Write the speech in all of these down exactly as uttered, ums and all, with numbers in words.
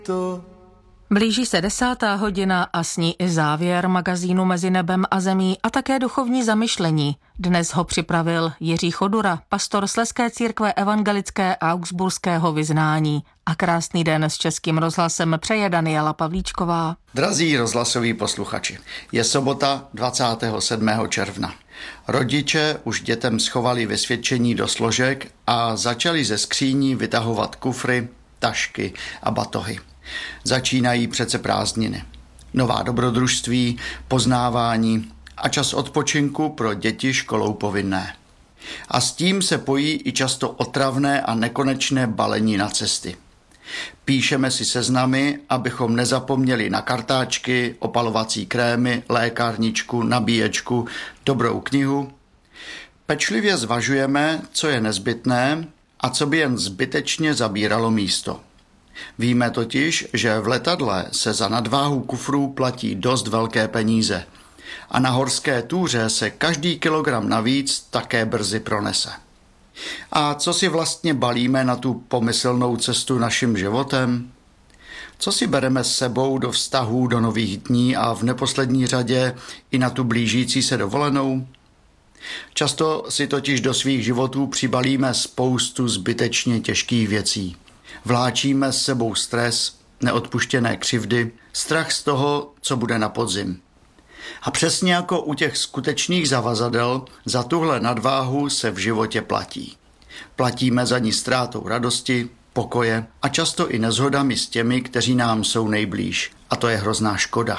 To... Blíží se desátá hodina a s ní i závěr magazínu Mezi nebem a zemí a také duchovní zamyšlení. Dnes ho připravil Jiří Chodura, pastor Slezské církve evangelické augsburského vyznání. A krásný den s Českým rozhlasem přeje Daniela Pavlíčková. Drazí rozhlasoví posluchači, je sobota dvacátého sedmého června. Rodiče už dětem schovali vysvědčení do složek a začali ze skříní vytahovat kufry, tašky a batohy. Začínají přece prázdniny. Nová dobrodružství, poznávání a čas odpočinku pro děti školou povinné. A s tím se pojí i často otravné a nekonečné balení na cesty. Píšeme si seznamy, abychom nezapomněli na kartáčky, opalovací krémy, lékárničku, nabíječku, dobrou knihu. Pečlivě zvažujeme, co je nezbytné a co by jen zbytečně zabíralo místo. Víme totiž, že v letadle se za nadváhu kufrů platí dost velké peníze a na horské túře se každý kilogram navíc také brzy pronese. A co si vlastně balíme na tu pomyslnou cestu naším životem? Co si bereme s sebou do vztahů do nových dní a v neposlední řadě i na tu blížící se dovolenou? Často si totiž do svých životů přibalíme spoustu zbytečně těžkých věcí. Vláčíme s sebou stres, neodpuštěné křivdy, strach z toho, co bude na podzim. A přesně jako u těch skutečných zavazadel, za tuhle nadváhu se v životě platí. Platíme za ní ztrátou radosti, pokoje a často i neshodami s těmi, kteří nám jsou nejblíž. A to je hrozná škoda.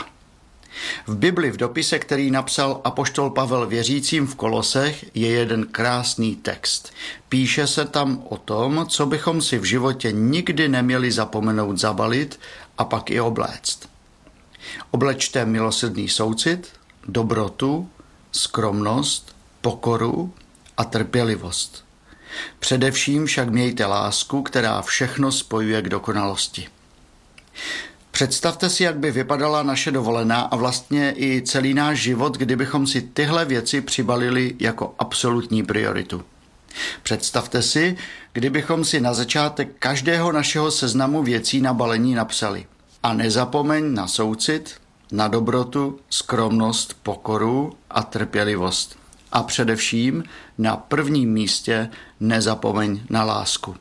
V Bibli v dopise, který napsal apoštol Pavel věřícím v Kolosech, je jeden krásný text. Píše se tam o tom, co bychom si v životě nikdy neměli zapomenout zabalit a pak i obléct. Oblečte milosrdný soucit, dobrotu, skromnost, pokoru a trpělivost. Především však mějte lásku, která všechno spojuje k dokonalosti. Představte si, jak by vypadala naše dovolená a vlastně i celý náš život, kdybychom si tyhle věci přibalili jako absolutní prioritu. Představte si, kdybychom si na začátek každého našeho seznamu věcí na balení napsali: a nezapomeň na soucit, na dobrotu, skromnost, pokoru a trpělivost. A především na prvním místě nezapomeň na lásku.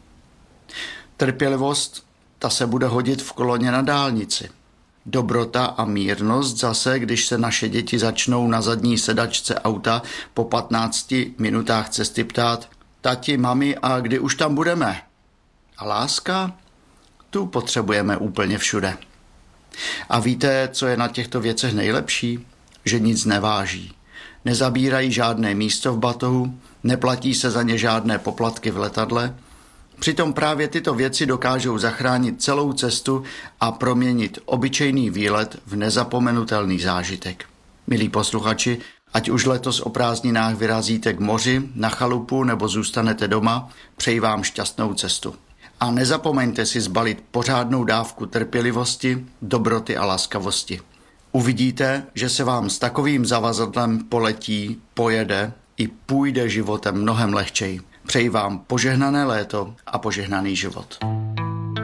Trpělivost, ta se bude hodit v koloně na dálnici. Dobrota a mírnost zase, když se naše děti začnou na zadní sedačce auta po patnácti minutách cesty ptát: tati, mami, a kdy už tam budeme? A láska? Tu potřebujeme úplně všude. A víte, co je na těchto věcech nejlepší? Že nic neváží. Nezabírají žádné místo v batohu, neplatí se za ně žádné poplatky v letadle. Přitom právě tyto věci dokážou zachránit celou cestu a proměnit obyčejný výlet v nezapomenutelný zážitek. Milí posluchači, ať už letos o prázdninách vyrazíte k moři, na chalupu nebo zůstanete doma, přeji vám šťastnou cestu. A nezapomeňte si zbalit pořádnou dávku trpělivosti, dobroty a laskavosti. Uvidíte, že se vám s takovým zavazadlem poletí, pojede i půjde životem mnohem lehčej. Přeji vám požehnané léto a požehnaný život.